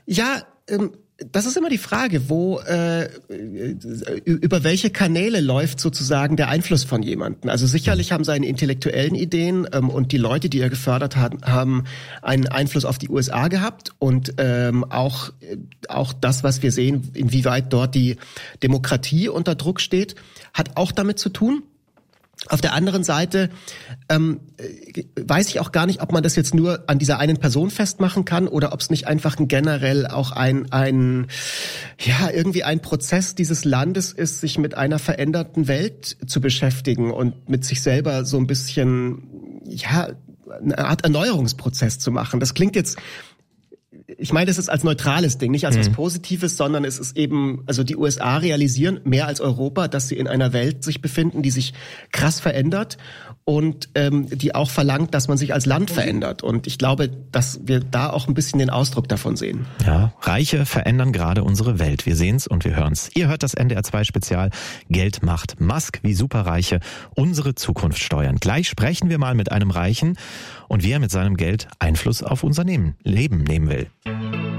Ja, das ist immer die Frage, über welche Kanäle läuft sozusagen der Einfluss von jemandem. Also sicherlich haben seine intellektuellen Ideen und die Leute, die er gefördert hat, haben einen Einfluss auf die USA gehabt und auch das, was wir sehen, inwieweit dort die Demokratie unter Druck steht, hat auch damit zu tun. Auf der anderen Seite weiß ich auch gar nicht, ob man das jetzt nur an dieser einen Person festmachen kann oder ob es nicht einfach generell auch irgendwie ein Prozess dieses Landes ist, sich mit einer veränderten Welt zu beschäftigen und mit sich selber so ein bisschen, eine Art Erneuerungsprozess zu machen. Das klingt jetzt, ich meine, das ist als neutrales Ding, nicht als was Positives, sondern es ist eben, also die USA realisieren mehr als Europa, dass sie in einer Welt sich befinden, die sich krass verändert und die auch verlangt, dass man sich als Land verändert. Und ich glaube, dass wir da auch ein bisschen den Ausdruck davon sehen. Ja, Reiche verändern gerade unsere Welt. Wir sehen's und wir hören's. Ihr hört das NDR 2 Spezial Geld macht Musk, wie Superreiche unsere Zukunft steuern. Gleich sprechen wir mal mit einem Reichen und wie er mit seinem Geld Einfluss auf unser Leben nehmen will.